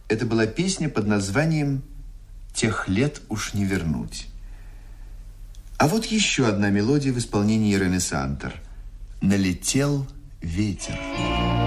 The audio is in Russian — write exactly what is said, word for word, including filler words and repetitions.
Это была песня под названием «Тех лет уж не вернуть». А вот еще одна мелодия в исполнении Ирины Сантер. «Налетел ветер».